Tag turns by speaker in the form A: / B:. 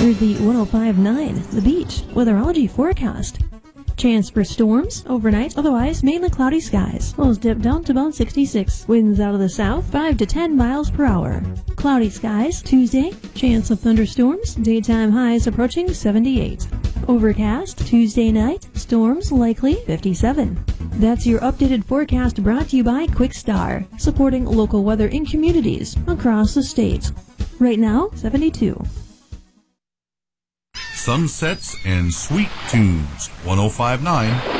A: Here's the 105.9 The Beach weatherology forecast. Chance for storms overnight, otherwise mainly cloudy skies. Lows dip down to about 66. Winds out of the south 5 to 10 miles per hour. Cloudy skies Tuesday. Chance of thunderstorms. Daytime highs approaching 78. Overcast Tuesday night. Storms likely 57. That's your updated forecast brought to you by Quickstar, supporting local weather in communities across the state. Right now, 72.
B: Sunsets and Sweet Tunes, 105.9